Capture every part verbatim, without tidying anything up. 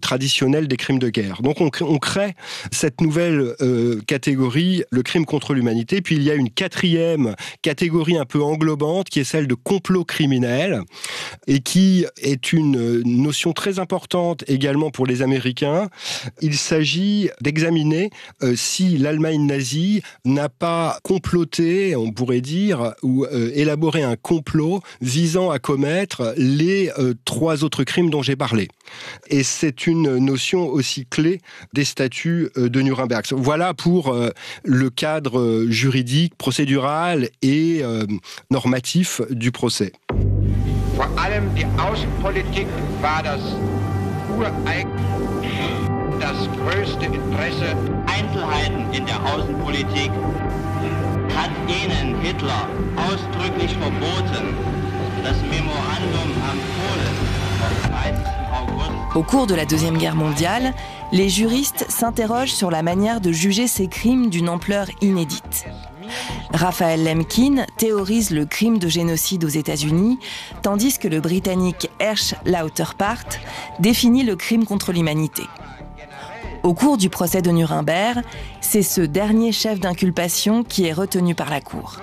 traditionnelle des crimes de guerre. Donc on crée, on crée cette nouvelle euh, catégorie, le crime contre l'humanité. Puis il y a une quatrième catégorie un peu englobante qui est celle de complot criminel et qui est une notion très importante également pour les Américains. Il s'agit d'examiner euh, si l'Allemagne nazie n'a pas comploté, on pourrait dire, ou euh, élaboré un complot visant à commettre les euh, trois autres crimes dont j'ai parlé. Et c'est une notion aussi clé des statuts euh, de Nuremberg. Voilà pour euh, le cadre juridique, procédural et euh, normatif du procès. Vor allem die Außenpolitik war das Ureign, das größte Interesse. Einzelheiten in der Außenpolitik hat ihnen Hitler ausdrücklich verboten. Das Memorandum am Polen vom dreißigsten August. Au cours de la Deuxième Guerre mondiale, les juristes s'interrogent sur la manière de juger ces crimes d'une ampleur inédite. Raphaël Lemkin théorise le crime de génocide aux États-Unis, tandis que le Britannique Hersch Lauterpacht définit le crime contre l'humanité. Au cours du procès de Nuremberg, c'est ce dernier chef d'inculpation qui est retenu par la Cour.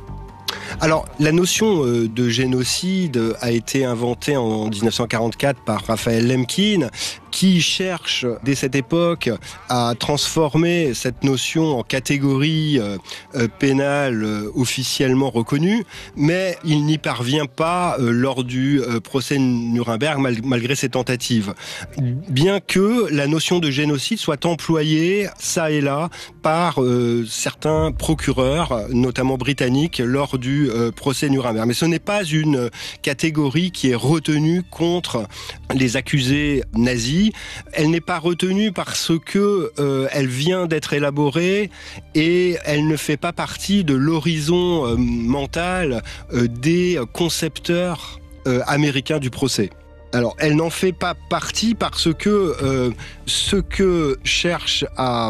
Alors, la notion de génocide a été inventée en dix-neuf cent quarante-quatre par Raphaël Lemkin, qui cherche, dès cette époque, à transformer cette notion en catégorie euh, pénale euh, officiellement reconnue, mais il n'y parvient pas euh, lors du euh, procès de Nuremberg, mal, malgré ses tentatives. Bien que la notion de génocide soit employée, ça et là, par euh, certains procureurs, notamment britanniques, lors du euh, procès de Nuremberg. Mais ce n'est pas une catégorie qui est retenue contre les accusés nazis. Elle n'est pas retenue parce que euh, elle vient d'être élaborée et elle ne fait pas partie de l'horizon euh, mental euh, des concepteurs euh, américains du procès. Alors, elle n'en fait pas partie parce que euh, ce que cherche à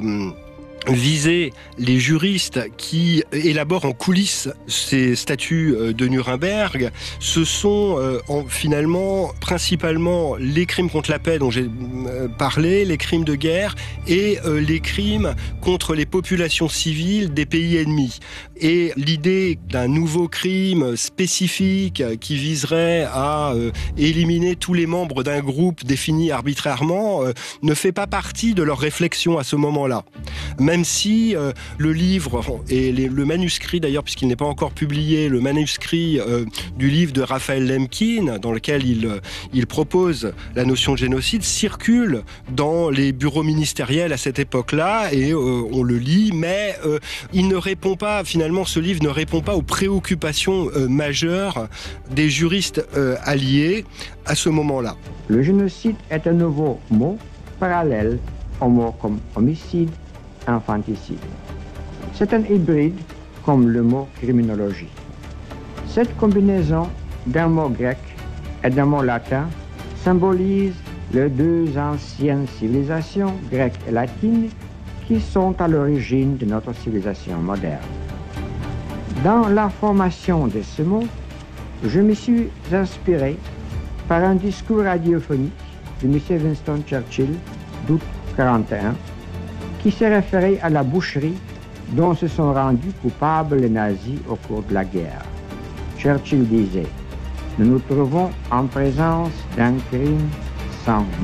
viser les juristes qui élaborent en coulisses ces statuts de Nuremberg, ce sont euh, en, finalement principalement les crimes contre la paix dont j'ai euh, parlé, les crimes de guerre et euh, les crimes contre les populations civiles des pays ennemis. Et l'idée d'un nouveau crime spécifique qui viserait à euh, éliminer tous les membres d'un groupe défini arbitrairement euh, ne fait pas partie de leur réflexion à ce moment-là. Même si euh, le livre et les, le manuscrit d'ailleurs, puisqu'il n'est pas encore publié, le manuscrit euh, du livre de Raphaël Lemkin, dans lequel il, euh, il propose la notion de génocide, circule dans les bureaux ministériels à cette époque-là, et euh, on le lit, mais euh, il ne répond pas, finalement ce livre ne répond pas aux préoccupations euh, majeures des juristes euh, alliés à ce moment-là. Le génocide est un nouveau mot parallèle aux mots comme homicide, infanticide. C'est un hybride comme le mot criminologie. Cette combinaison d'un mot grec et d'un mot latin symbolise les deux anciennes civilisations, grecque et latine, qui sont à l'origine de notre civilisation moderne. Dans la formation de ce mot, je me suis inspiré par un discours radiophonique de M. Winston Churchill d'août quarante et un, qui s'est référé à la boucherie dont se sont rendus coupables les nazis au cours de la guerre. Churchill disait « Nous nous trouvons en présence d'un crime sans nom ».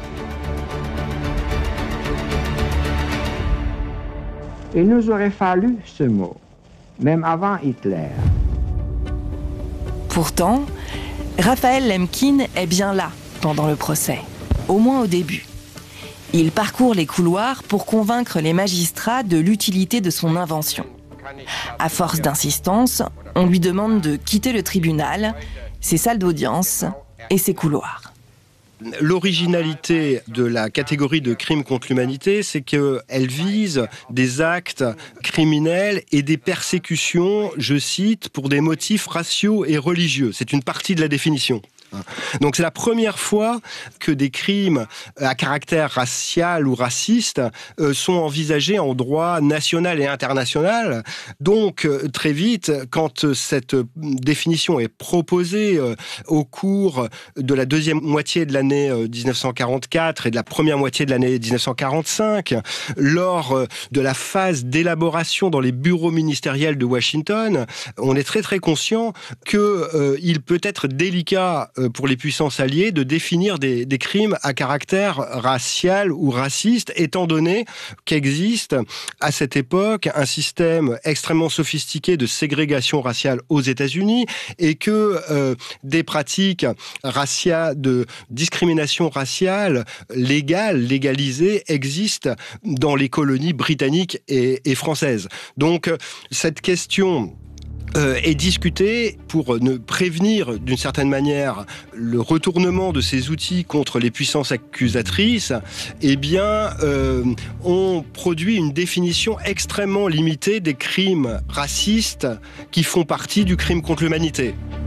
Il nous aurait fallu ce mot, même avant Hitler. Pourtant, Raphaël Lemkin est bien là pendant le procès, au moins au début. Il parcourt les couloirs pour convaincre les magistrats de l'utilité de son invention. À force d'insistance, on lui demande de quitter le tribunal, ses salles d'audience et ses couloirs. L'originalité de la catégorie de crimes contre l'humanité, c'est qu'elle vise des actes criminels et des persécutions, je cite, pour des motifs raciaux et religieux. C'est une partie de la définition. Donc c'est la première fois que des crimes à caractère racial ou raciste euh, sont envisagés en droit national et international. Donc euh, très vite, quand cette définition est proposée euh, au cours de la deuxième moitié de l'année euh, dix-neuf cent quarante-quatre et de la première moitié de l'année dix-neuf cent quarante-cinq, lors euh, de la phase d'élaboration dans les bureaux ministériels de Washington, on est très très conscient qu'il euh, peut être délicat euh, pour les puissances alliées de définir des, des crimes à caractère racial ou raciste, étant donné qu'existe à cette époque un système extrêmement sophistiqué de ségrégation raciale aux États-Unis et que euh, des pratiques raciales, de discrimination raciale légale, légalisée, existent dans les colonies britanniques et, et françaises. Donc cette question Euh, est discuté pour ne prévenir d'une certaine manière le retournement de ces outils contre les puissances accusatrices. Eh bien, euh, on produit une définition extrêmement limitée des crimes racistes qui font partie du crime contre l'humanité.